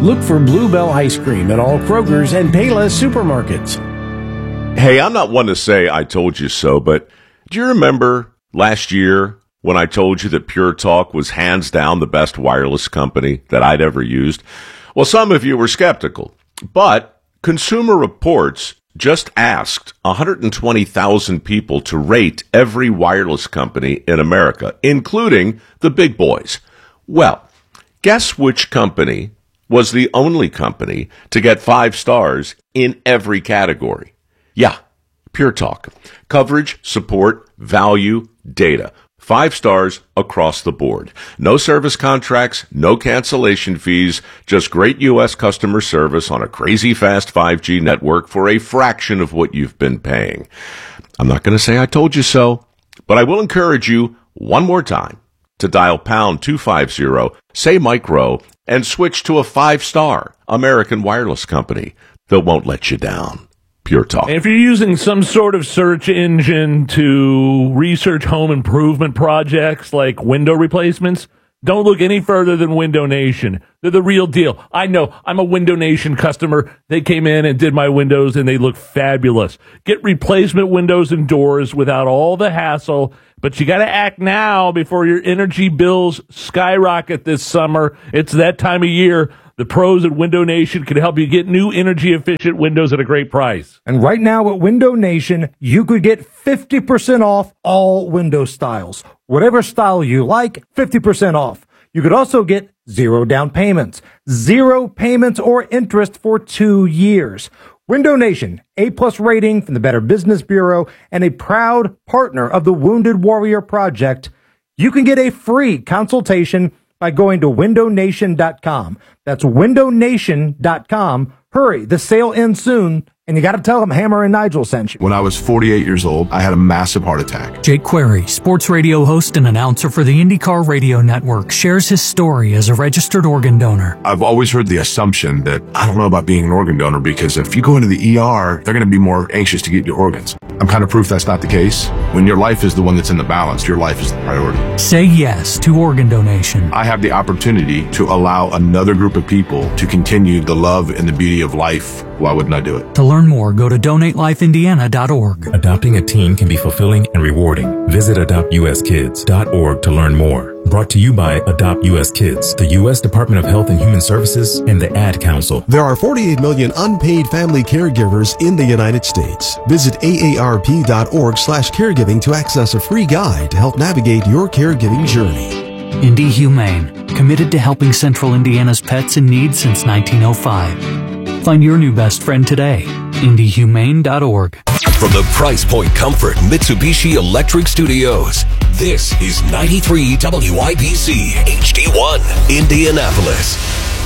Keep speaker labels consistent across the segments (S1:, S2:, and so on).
S1: Look for Bluebell Ice Cream at all Kroger's and Payless supermarkets.
S2: Hey, I'm not one to say I told you so, but do you remember last year when I told you that Pure Talk was hands down the best wireless company that I'd ever used? Well, some of you were skeptical, but Consumer Reports just asked 120,000 people to rate every wireless company in America, including the big boys. Well, guess which company was the only company to get 5 stars in every category? Yeah, Pure Talk. Coverage, support, value, data. 5 stars across the board. No service contracts, no cancellation fees, just great U.S. customer service on a crazy fast 5G network for a fraction of what you've been paying. I'm not going to say I told you so, but I will encourage you one more time to dial pound 250, say micro, and switch to a 5-star American wireless company that won't let you down. Pure Talk.
S3: If you're using some sort of search engine to research home improvement projects like window replacements, don't look any further than Window Nation. They're the real deal. I know. I'm a Window Nation customer. They came in and did my windows, and they look fabulous. Get replacement windows and doors without all the hassle, but you got to act now before your energy bills skyrocket this summer. It's that time of year. The pros at Window Nation can help you get new energy-efficient windows at a great price.
S4: And right now at Window Nation, you could get 50% off all window styles. Whatever style you like, 50% off. You could also get 0 down payments, 0 payments or interest for 2 years. Window Nation, A+ rating from the Better Business Bureau and a proud partner of the Wounded Warrior Project. You can get a free consultation by going to windownation.com. That's windownation.com. Hurry, the sale ends soon, and you got to tell them Hammer and Nigel sent you.
S5: When I was 48 years old, I had a massive heart attack.
S6: Jake Query, sports radio host and announcer for the IndyCar Radio Network, shares his story as a registered organ donor.
S5: I've always heard the assumption that I don't know about being an organ donor because if you go into the ER, they're going to be more anxious to get your organs. I'm kind of proof that's not the case. When your life is the one that's in the balance, your life is the priority.
S6: Say yes to organ donation.
S5: I have the opportunity to allow another group of people to continue the love and the beauty of life. Why wouldn't I do it?
S6: To learn more, go to donatelifeindiana.org.
S7: Adopting a teen can be fulfilling and rewarding. Visit adoptuskids.org to learn more. Brought to you by Adopt U.S. Kids, the U.S. Department of Health and Human Services, and the Ad Council.
S8: There are 48 million unpaid family caregivers in the United States. Visit aarp.org/caregiving to access a free guide to help navigate your caregiving journey.
S6: Indy Humane, committed to helping Central Indiana's pets in need since 1905. Find your new best friend today. IndyHumane.org.
S9: From the Price Point Comfort Mitsubishi Electric Studios, this is 93 WIBC HD1, Indianapolis.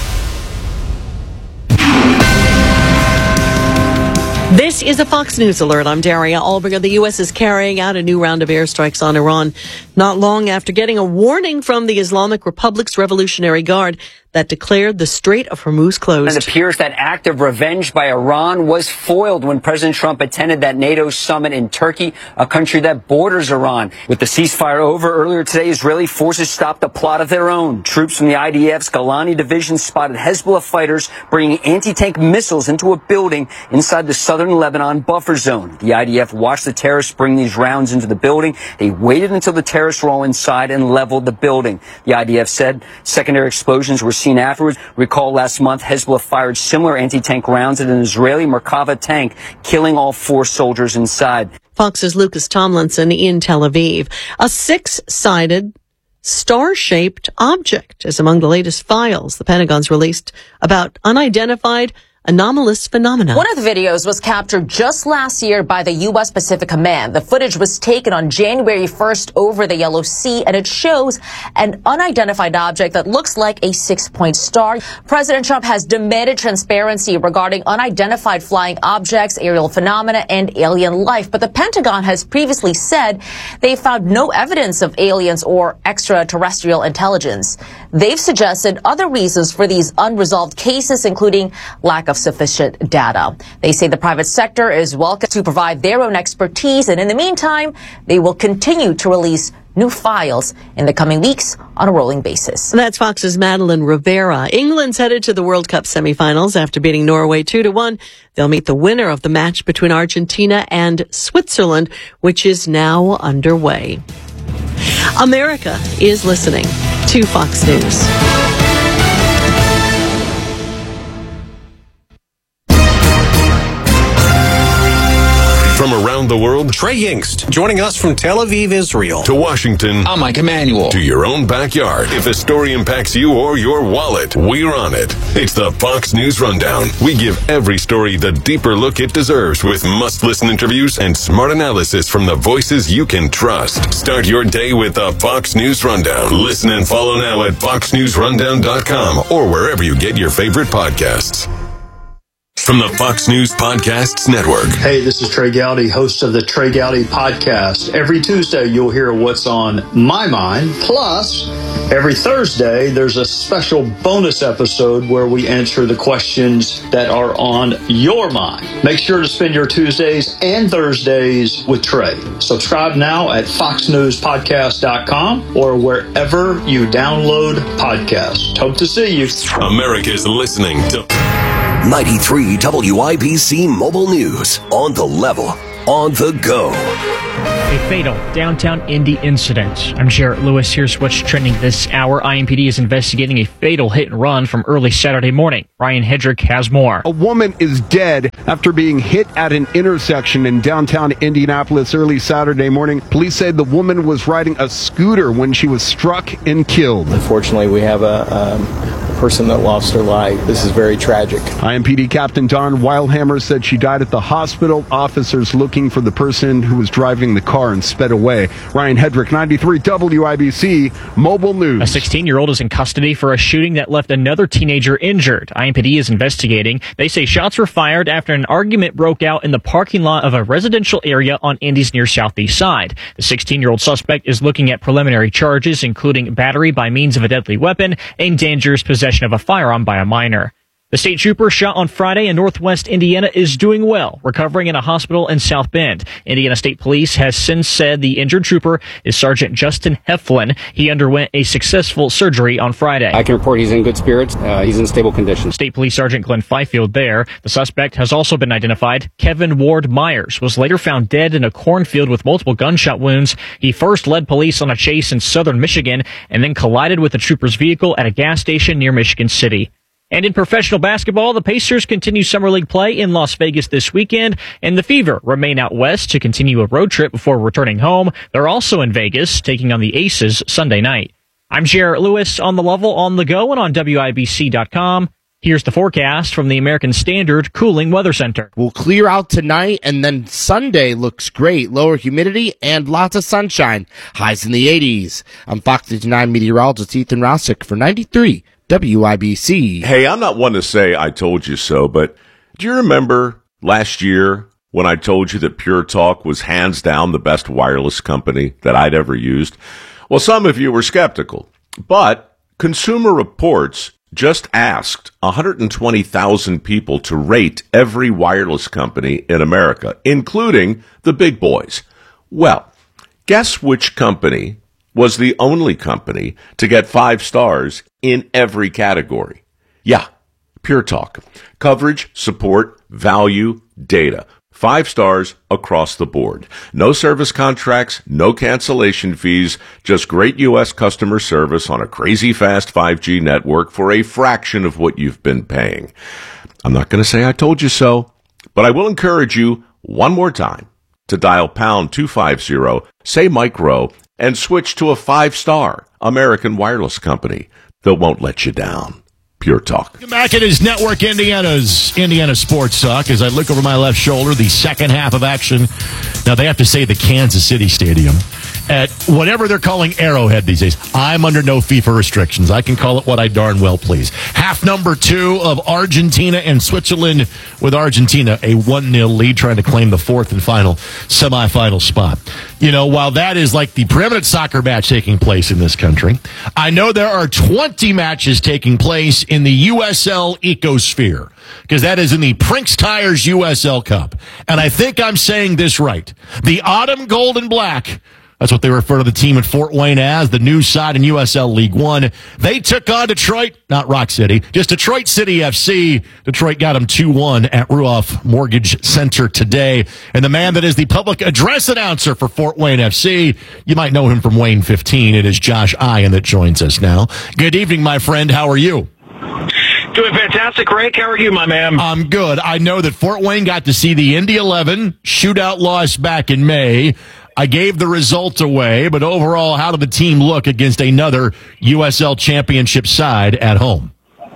S10: This is a Fox News alert. I'm Daria Albringer. The U.S. is carrying out a new round of airstrikes on Iran, not long after getting a warning from the Islamic Republic's Revolutionary Guard that declared the Strait of Hormuz closed.
S11: It appears that act of revenge by Iran was foiled when President Trump attended that NATO summit in Turkey, a country that borders Iran. With the ceasefire over earlier today, Israeli forces stopped a plot of their own. Troops from the IDF's Golani division spotted Hezbollah fighters bringing anti-tank missiles into a building inside the southern Lebanon buffer zone. The IDF watched the terrorists bring these rounds into the building. They waited until the terrorists were all inside and leveled the building. The IDF said secondary explosions were seen afterwards. Recall last month, Hezbollah fired similar anti-tank rounds at an Israeli Merkava tank, killing all 4 soldiers inside.
S10: Fox's Lucas Tomlinson in Tel Aviv. A 6-sided star-shaped object is among the latest files the Pentagon's released about unidentified anomalous phenomena.
S12: One of the videos was captured just last year by the U.S. Pacific Command. The footage was taken on January 1st over the Yellow Sea, and it shows an unidentified object that looks like a 6-point star. President Trump has demanded transparency regarding unidentified flying objects, aerial phenomena, and alien life. But the Pentagon has previously said they found no evidence of aliens or extraterrestrial intelligence. They've suggested other reasons for these unresolved cases, including lack of sufficient data. They say the private sector is welcome to provide their own expertise, and in the meantime, they will continue to release new files in the coming weeks on a rolling basis.
S10: That's Fox's Madeline Rivera. England's headed to the World Cup semifinals after beating Norway 2-1. They'll meet the winner of the match between Argentina and Switzerland, which is now underway. America is listening to Fox News.
S9: From around the world,
S13: Trey Yingst, joining us from Tel Aviv, Israel.
S9: To Washington,
S13: I'm Mike Emanuel.
S9: To your own backyard. If a story impacts you or your wallet, we're on it. It's the Fox News Rundown. We give every story the deeper look it deserves with must-listen interviews and smart analysis from the voices you can trust. Start your day with the Fox News Rundown. Listen and follow now at foxnewsrundown.com or wherever you get your favorite podcasts. From the Fox News Podcasts Network.
S14: Hey, this is Trey Gowdy, host of the Trey Gowdy Podcast. Every Tuesday, you'll hear what's on my mind. Plus, every Thursday, there's a special bonus episode where we answer the questions that are on your mind. Make sure to spend your Tuesdays and Thursdays with Trey. Subscribe now at foxnewspodcast.com or wherever you download podcasts. Hope to see you.
S9: America's listening to 93 WIBC Mobile News. On the level, on the go.
S15: A fatal downtown Indy incident. I'm Jarrett Lewis. Here's what's trending this hour. IMPD is investigating a fatal hit and run from early Saturday morning. Ryan Hedrick has more.
S16: A woman is dead after being hit at an intersection in downtown Indianapolis early Saturday morning. Police say the woman was riding a scooter when she was struck and killed.
S17: Unfortunately, we have a person that lost her life. This is very tragic.
S16: IMPD Captain Don Wildhammer said she died at the hospital. Officers looking for the person who was driving the car and sped away. Ryan Hedrick, 93 WIBC Mobile News.
S15: A 16-year-old is in custody for a shooting that left another teenager injured. IMPD is investigating. They say shots were fired after an argument broke out in the parking lot of a residential area on Indy's near southeast side. The 16-year-old suspect is looking at preliminary charges, including battery by means of a deadly weapon and dangerous possession of a firearm by a minor. The state trooper shot on Friday in northwest Indiana is doing well, recovering in a hospital in South Bend. Indiana State Police has since said the injured trooper is Sergeant Justin Heflin. He underwent a successful surgery on Friday.
S18: I can report he's in good spirits. He's in stable condition.
S15: State Police Sergeant Glenn Fifield there. The suspect has also been identified. Kevin Ward Myers was later found dead in a cornfield with multiple gunshot wounds. He first led police on a chase in southern Michigan and then collided with the trooper's vehicle at a gas station near Michigan City. And in professional basketball, the Pacers continue Summer League play in Las Vegas this weekend, and the Fever remain out west to continue a road trip before returning home. They're also in Vegas, taking on the Aces Sunday night. I'm Jarrett Lewis on the level, on the go, and on WIBC.com. Here's the forecast from the American Standard Cooling Weather Center.
S19: We'll clear out tonight, and then Sunday looks great. Lower humidity and lots of sunshine. Highs in the 80s. I'm Fox 59 meteorologist Ethan Rossick for 93 WIBC.
S2: Hey, I'm not one to say I told you so, but do you remember last year when I told you that Pure Talk was hands down the best wireless company that I'd ever used? Well, some of you were skeptical, but Consumer Reports just asked 120,000 people to rate every wireless company in America, including the big boys. Well, guess which company was the only company to get 5 stars in every category? Yeah, Pure Talk. Coverage, support, value, data. 5 stars across the board. No service contracts, no cancellation fees, just great U.S. customer service on a crazy fast 5G network for a fraction of what you've been paying. I'm not going to say I told you so, but I will encourage you one more time to dial pound 250, say micro, and switch to a 5-star American wireless company that won't let you down. Pure Talk.
S20: Back at his network, Indiana's Indiana Sports Talk. As I look over my left shoulder, the second half of action. Now, they have to say the Kansas City Stadium at whatever they're calling Arrowhead these days. I'm under no FIFA restrictions. I can call it what I darn well please. Half number 2 of Argentina and Switzerland, with Argentina a 1-0 lead, trying to claim the 4th and final semifinal spot. You know, while that is like the preeminent soccer match taking place in this country, I know there are 20 matches taking place in the USL ecosphere, because that is in the Brinks Tires USL Cup. And I think I'm saying this right. The Autumn Gold and Black That's what they refer to the team in Fort Wayne as, the new side in USL League One. They took on Detroit, not Rock City, just Detroit City FC. Detroit got them 2-1 at Ruoff Mortgage Center today. And the man that is the public address announcer for Fort Wayne FC, you might know him from Wayne 15. It is Josh Ian that joins us now. Good evening, my friend. How are you?
S21: Doing fantastic, Rick. How are you, my man?
S20: I'm good. I know that Fort Wayne got to see the Indy 11 shootout loss back in May. I gave the results away, but overall, how did the team look against another USL championship side at home?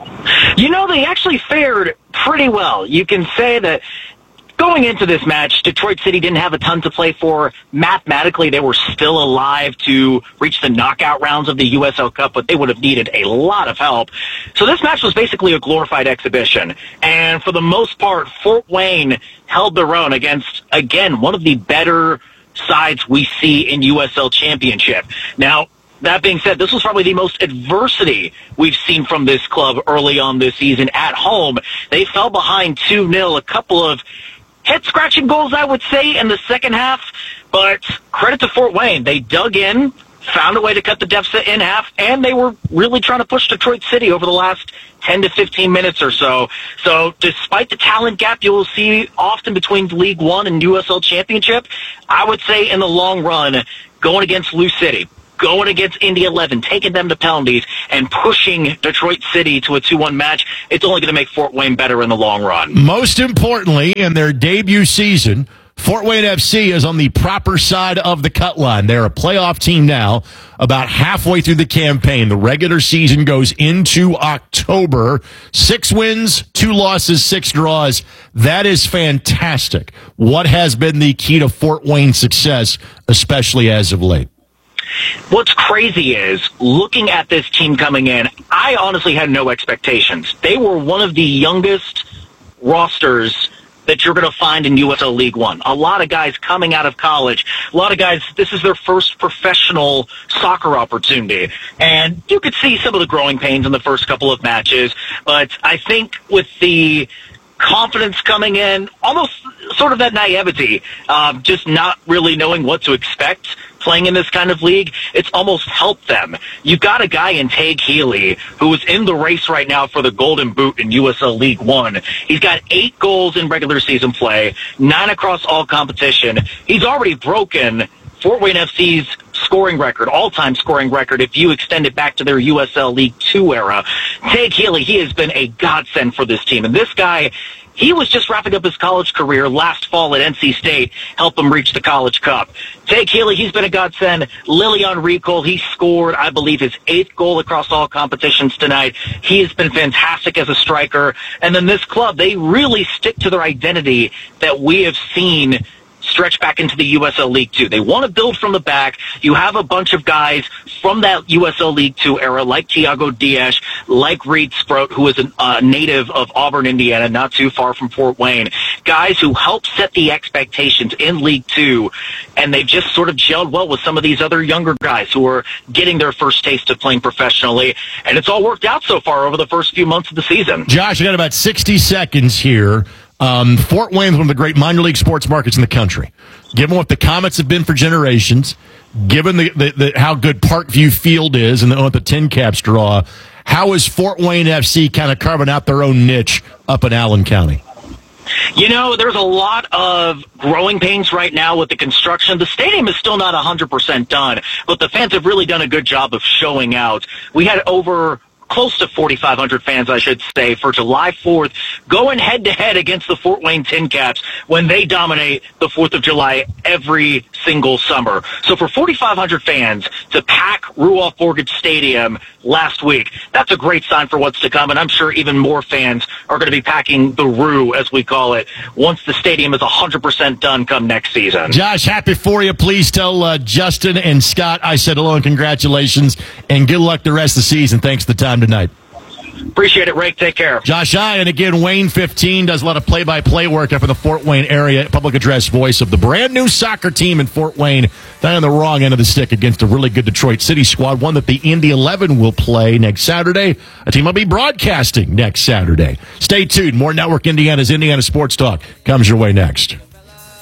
S21: You know, they actually fared pretty well. You can say that going into this match, Detroit City didn't have a ton to play for. Mathematically, they were still alive to reach the knockout rounds of the USL Cup, but they would have needed a lot of help. So this match was basically a glorified exhibition. And for the most part, Fort Wayne held their own against, again, one of the better sides we see in USL Championship. Now, that being said, this was probably the most adversity we've seen from this club early on this season at home. They fell behind 2-0, a couple of head-scratching goals, I would say, in the second half. But credit to Fort Wayne. They dug in, found a way to cut the deficit in half, and they were really trying to push Detroit City over the last 10 to 15 minutes or so. So despite the talent gap you will see often between League One and USL Championship, I would say in the long run, going against Lou City, going against Indy 11, taking them to penalties, and pushing Detroit City to a 2-1 match, it's only going to make Fort Wayne better in the long run.
S20: Most importantly, in their debut season, Fort Wayne FC is on the proper side of the cut line. They're a playoff team now, about halfway through the campaign. The regular season goes into October. 6 wins, 2 losses, 6 draws. That is fantastic. What has been the key to Fort Wayne's success, especially as of late?
S21: What's crazy is, looking at this team coming in, I honestly had no expectations. They were one of the youngest rosters that you're going to find in USL League One. A lot of guys coming out of college. A lot of guys, this is their first professional soccer opportunity. And you could see some of the growing pains in the first couple of matches. But I think with the confidence coming in, almost sort of that naivety, just not really knowing what to expect playing in this kind of league, it's almost helped them. You've got a guy in Tag Healy who is in the race right now for the Golden Boot in USL League One. He's got 8 goals in regular season play, 9 across all competition. He's already broken Fort Wayne FC's scoring record, all-time scoring record, if you extend it back to their USL League 2 era. Tag Healy, he has been a godsend for this team. And this guy, he was just wrapping up his college career last fall at NC State, helped him reach the College Cup. Tag Healy, he's been a godsend. Lilian Recol, he scored, I believe, his 8th goal across all competitions tonight. He has been fantastic as a striker. And then this club, they really stick to their identity that we have seen stretch back into the USL League 2. They want to build from the back. You have a bunch of guys from that USL League 2 era, like Tiago Diaz, like Reed Sprout, who is a native of Auburn, Indiana, not too far from Fort Wayne. Guys who help set the expectations in League 2, and they've just sort of gelled well with some of these other younger guys who are getting their first taste of playing professionally, and it's all worked out so far over the first few months of the season.
S20: Josh, I got about 60 seconds here. Fort Wayne is one of the great minor league sports markets in the country. Given what the Comets have been for generations, given the how good Parkview Field is and what the Tin Caps draw, how is Fort Wayne FC kind of carving out their own niche up in Allen County?
S21: You know, there's a lot of growing pains right now with the construction. The stadium is still not 100% done, but the fans have really done a good job of showing out. We had close to 4,500 fans, I should say, for July 4th, going head-to-head against the Fort Wayne Tin Caps when they dominate the 4th of July every single summer. So for 4,500 fans to pack Ruoff Mortgage Stadium last week, that's a great sign for what's to come, and I'm sure even more fans are going to be packing the Roo, as we call it, once the stadium is 100% done come next season.
S20: Josh, happy for you. Please tell Justin and Scott I said hello and congratulations, and good luck the rest of the season. Thanks for the time tonight.
S21: Appreciate it, Rick. Take care.
S20: Josh Ian, again, Wayne 15, does a lot of play-by-play work up in the Fort Wayne area, public address voice of the brand-new soccer team in Fort Wayne. They're on the wrong end of the stick against a really good Detroit City squad, one that the Indy 11 will play next Saturday. A team will be broadcasting next Saturday. Stay tuned. More Network Indiana's Indiana Sports Talk comes your way next.